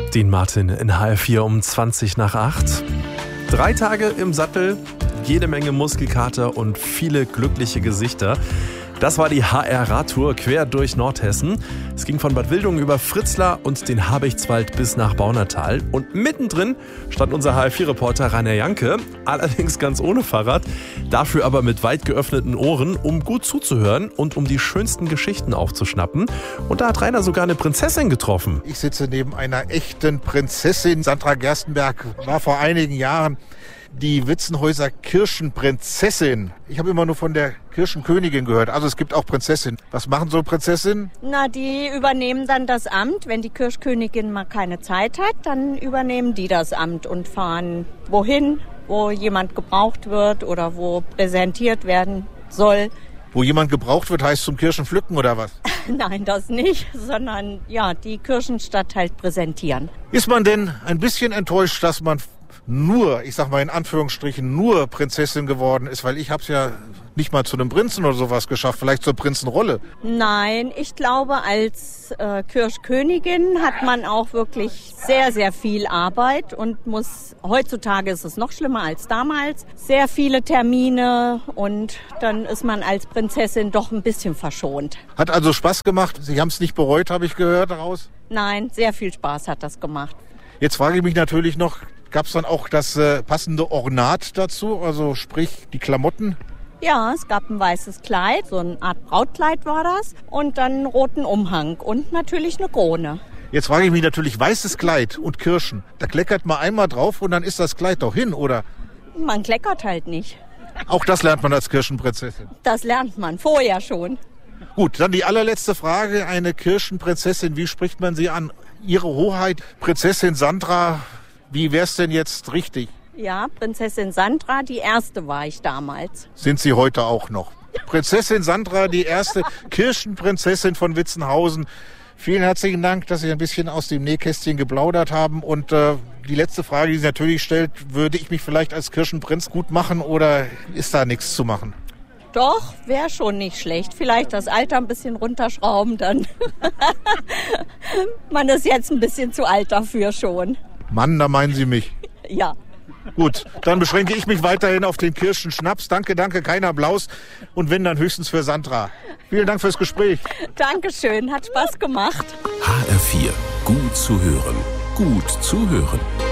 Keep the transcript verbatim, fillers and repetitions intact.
Dean Martin in H R vier um zwanzig nach acht. Drei Tage im Sattel, jede Menge Muskelkater und viele glückliche Gesichter. Das war die H R-Radtour quer durch Nordhessen. Es ging von Bad Wildungen über Fritzlar und den Habichtswald bis nach Baunatal. Und mittendrin stand unser H R vier-Reporter Rainer Janke, allerdings ganz ohne Fahrrad, dafür aber mit weit geöffneten Ohren, um gut zuzuhören und um die schönsten Geschichten aufzuschnappen. Und da hat Rainer sogar eine Prinzessin getroffen. Ich sitze neben einer echten Prinzessin. Sandra Gerstenberg war vor einigen Jahren die Witzenhäuser Kirschenprinzessin. Ich habe immer nur von der Kirschenkönigin gehört. Also es gibt auch Prinzessinnen. Was machen so Prinzessinnen? Na, die übernehmen dann das Amt. Wenn die Kirschkönigin mal keine Zeit hat, dann übernehmen die das Amt und fahren wohin, wo jemand gebraucht wird oder wo präsentiert werden soll. Wo jemand gebraucht wird, heißt zum Kirschenpflücken oder was? Nein, das nicht, sondern ja, die Kirchenstadt halt präsentieren. Ist man denn ein bisschen enttäuscht, dass man nur, ich sag mal in Anführungsstrichen, nur Prinzessin geworden ist? Weil ich hab's ja nicht mal zu einem Prinzen oder sowas geschafft, vielleicht zur Prinzenrolle. Nein, ich glaube, als äh, Kirschkönigin hat man auch wirklich sehr, sehr viel Arbeit und muss, heutzutage ist es noch schlimmer als damals, sehr viele Termine und dann ist man als Prinzessin doch ein bisschen verschont. Hat also Spaß gemacht? Sie haben es nicht bereut, habe ich gehört daraus? Nein, sehr viel Spaß hat das gemacht. Jetzt frage ich mich natürlich noch, gab es dann auch das äh, passende Ornat dazu, also sprich die Klamotten? Ja, es gab ein weißes Kleid, so eine Art Brautkleid war das, und dann einen roten Umhang und natürlich eine Krone. Jetzt frage ich mich natürlich, weißes Kleid und Kirschen, da kleckert man einmal drauf und dann ist das Kleid doch hin, oder? Man kleckert halt nicht. Auch das lernt man als Kirschenprinzessin? Das lernt man vorher schon. Gut, dann die allerletzte Frage, eine Kirschenprinzessin, wie spricht man sie an? Ihre Hoheit, Prinzessin Sandra, wie wär's denn jetzt richtig? Ja, Prinzessin Sandra, die erste war ich damals. Sind Sie heute auch noch? Prinzessin Sandra, die erste Kirschenprinzessin von Witzenhausen. Vielen herzlichen Dank, dass Sie ein bisschen aus dem Nähkästchen geplaudert haben. Und äh, die letzte Frage, die Sie natürlich stellt, würde ich mich vielleicht als Kirschenprinz gut machen oder ist da nichts zu machen? Doch, wäre schon nicht schlecht. Vielleicht das Alter ein bisschen runterschrauben, dann. Man ist jetzt ein bisschen zu alt dafür schon. Mann, da meinen Sie mich. Ja. Gut, dann beschränke ich mich weiterhin auf den Kirschenschnaps. Danke, danke, kein Applaus. Und wenn, dann höchstens für Sandra. Vielen Dank fürs Gespräch. Dankeschön, hat Spaß gemacht. H R vier, gut zu hören, gut zu hören.